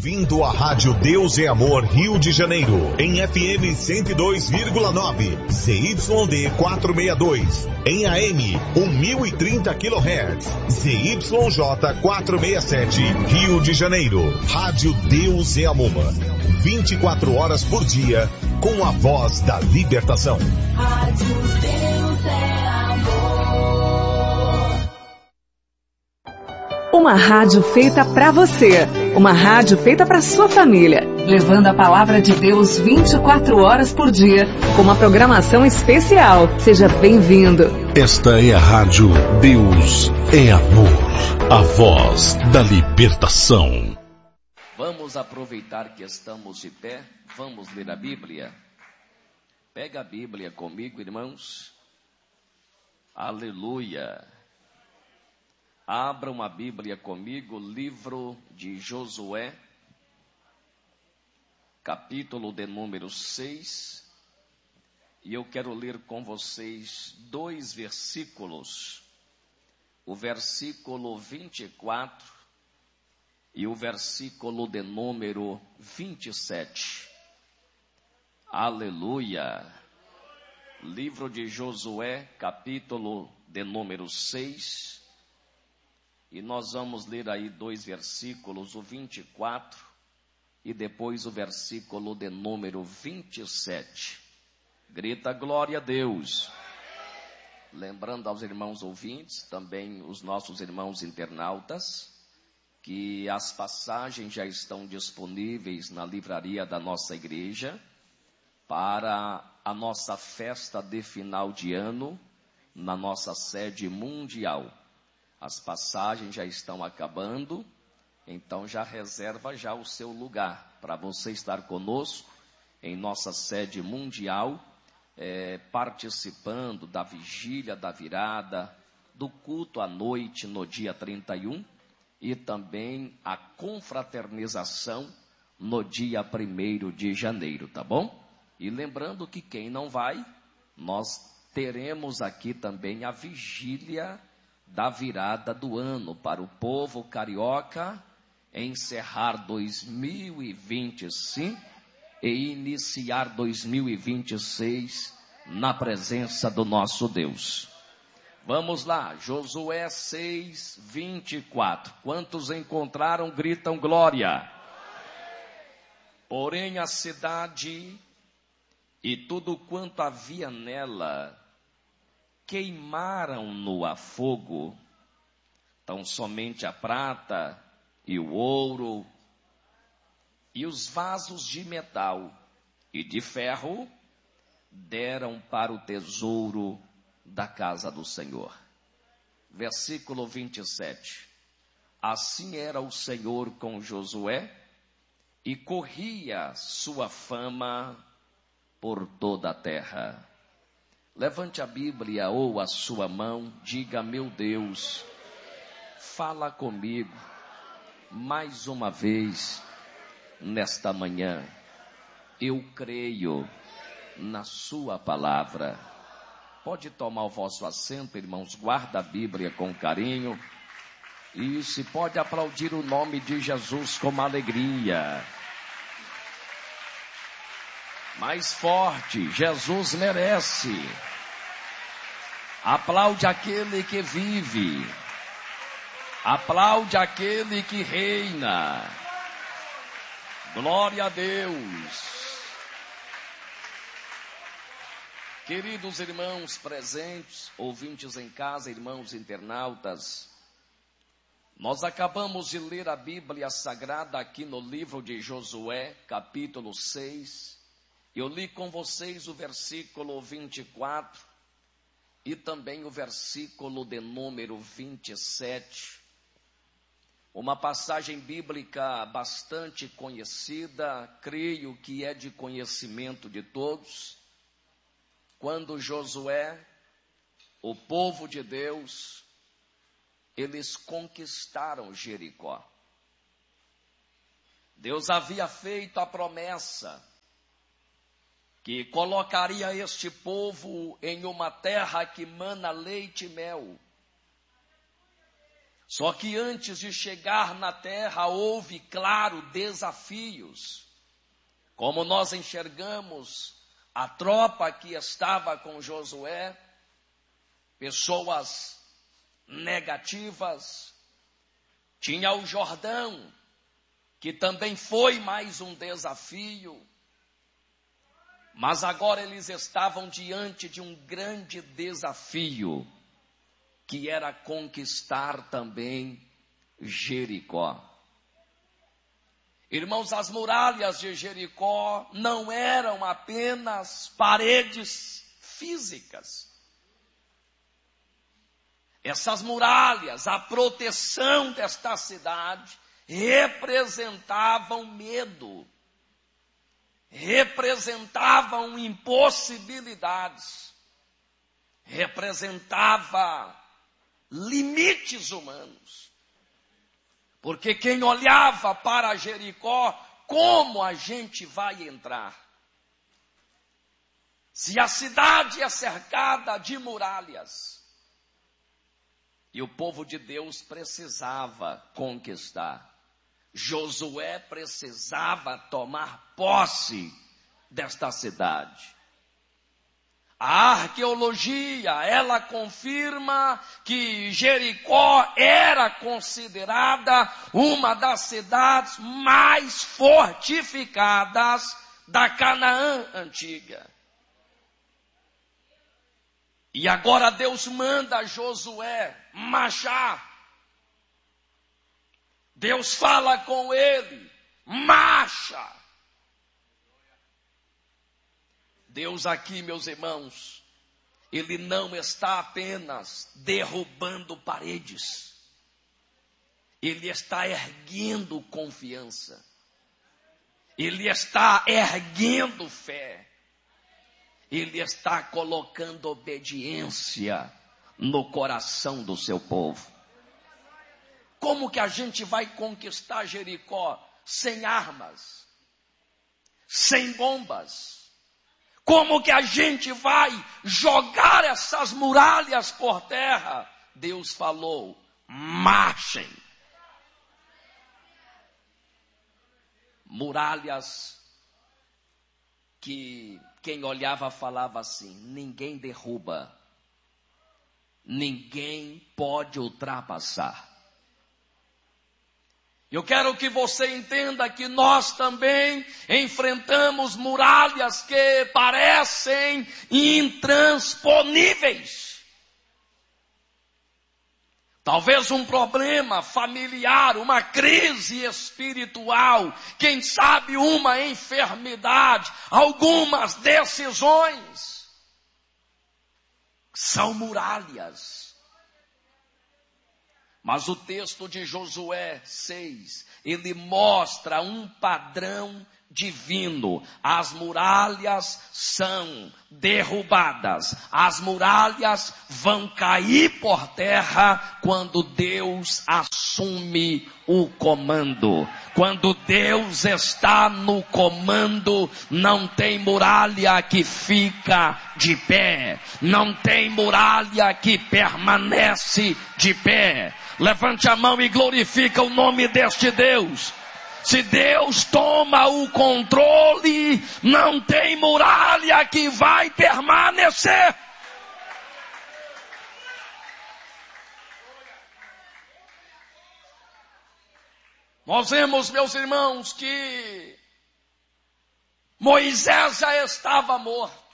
ouvindo a Rádio Deus é Amor Rio de Janeiro, em FM 102,9, ZYD 462, em AM 1030 kHz, ZYJ 467, Rio de Janeiro. Rádio Deus é Amor, 24 horas por dia, com a voz da libertação. Rádio Deus é Amor. Uma rádio feita pra você. Uma rádio feita pra sua família. Levando a palavra de Deus 24 horas por dia. Com uma programação especial. Seja bem-vindo. Esta é a Rádio Deus é Amor. A voz da libertação. Vamos aproveitar que estamos de pé. Vamos ler a Bíblia. Pega a Bíblia comigo, irmãos. Aleluia. Abram a Bíblia comigo, livro de Josué, capítulo de número 6. E eu quero ler com vocês 2 versículos. O versículo 24 e o versículo de número 27. Aleluia. Livro de Josué, capítulo de número 6. E nós vamos ler aí 2 versículos, o 24 e depois o versículo de número 27. Grita glória a Deus. Lembrando aos irmãos ouvintes, também os nossos irmãos internautas, que as passagens já estão disponíveis na livraria da nossa igreja para a nossa festa de final de ano na nossa sede mundial. As passagens já estão acabando, então já reserva já o seu lugar para você estar conosco em nossa sede mundial, participando da vigília da virada, do culto à noite no dia 31 e também a confraternização no dia 1º de janeiro, tá bom? E lembrando que quem não vai, nós teremos aqui também a vigília da virada do ano para o povo carioca encerrar 2025 e iniciar 2026 na presença do nosso Deus. Vamos lá, Josué 6, 24. Quantos encontraram, gritam glória. Porém a cidade e tudo quanto havia nela queimaram-no a fogo, tão somente a prata e o ouro e os vasos de metal e de ferro deram para o tesouro da casa do Senhor. Versículo 27. Assim era o Senhor com Josué e corria sua fama por toda a terra. Levante a Bíblia ou a sua mão, diga: meu Deus, fala comigo mais uma vez nesta manhã. Eu creio na sua palavra. Pode tomar o vosso assento, irmãos, guarda a Bíblia com carinho. Isso, e pode aplaudir o nome de Jesus com alegria. Mais forte, Jesus merece. Aplaude aquele que vive. Aplaude aquele que reina. Glória a Deus. Queridos irmãos presentes, ouvintes em casa, irmãos internautas, nós acabamos de ler a Bíblia Sagrada aqui no livro de Josué, capítulo 6. Eu li com vocês o versículo 24 e também o versículo de número 27. Uma passagem bíblica bastante conhecida, creio que é de conhecimento de todos. Quando Josué, o povo de Deus, eles conquistaram Jericó. Deus havia feito a promessa que colocaria este povo em uma terra que mana leite e mel. Só que antes de chegar na terra houve, claro, desafios. Como nós enxergamos a tropa que estava com Josué, pessoas negativas. Tinha o Jordão, que também foi mais um desafio. Mas agora eles estavam diante de um grande desafio, que era conquistar também Jericó. Irmãos, as muralhas de Jericó não eram apenas paredes físicas. Essas muralhas, a proteção desta cidade, representavam medo, representavam impossibilidades, representava limites humanos. Porque quem olhava para Jericó, como a gente vai entrar? Se a cidade é cercada de muralhas, e o povo de Deus precisava conquistar, Josué precisava tomar posse desta cidade. A arqueologia, ela confirma que Jericó era considerada uma das cidades mais fortificadas da Canaã antiga. E agora Deus manda Josué marchar. Deus fala com ele, marcha. Deus aqui, meus irmãos, Ele não está apenas derrubando paredes. Ele está erguendo confiança. Ele está erguendo fé. Ele está colocando obediência no coração do seu povo. Como que a gente vai conquistar Jericó sem armas, sem bombas? Como que a gente vai jogar essas muralhas por terra? Deus falou, marchem. Muralhas que quem olhava falava assim, ninguém derruba, ninguém pode ultrapassar. Eu quero que você entenda que nós também enfrentamos muralhas que parecem intransponíveis. Talvez um problema familiar, uma crise espiritual, quem sabe uma enfermidade, algumas decisões. São muralhas. Mas o texto de Josué 6, ele mostra um padrão divino. As muralhas são derrubadas. As muralhas vão cair por terra quando Deus assume o comando. Quando Deus está no comando, não tem muralha que fica de pé. Não tem muralha que permanece de pé. Levante a mão e glorifica o nome deste Deus. Se Deus toma o controle, não tem muralha que vai permanecer. Nós vemos, meus irmãos, que Moisés já estava morto.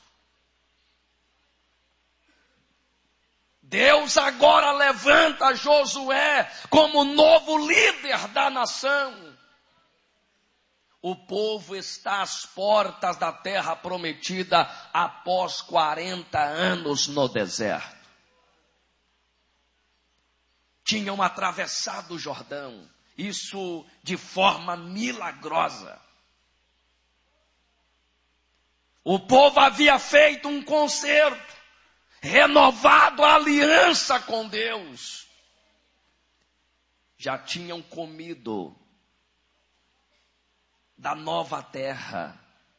Deus agora levanta Josué como novo líder da nação. O povo está às portas da terra prometida após 40 anos no deserto. Tinham atravessado o Jordão, isso de forma milagrosa. O povo havia feito um concerto, renovado a aliança com Deus. Já tinham comido da nova terra.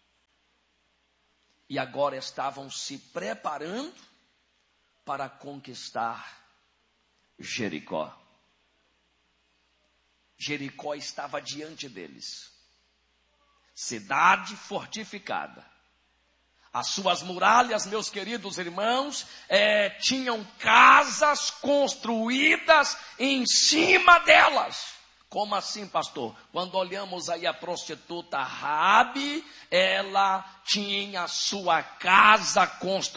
E agora estavam se preparando para conquistar Jericó. Jericó estava diante deles. Cidade fortificada. As suas muralhas, meus queridos irmãos, tinham casas construídas em cima delas. Como assim, pastor? Quando olhamos aí a prostituta Raabe, ela tinha a sua casa construída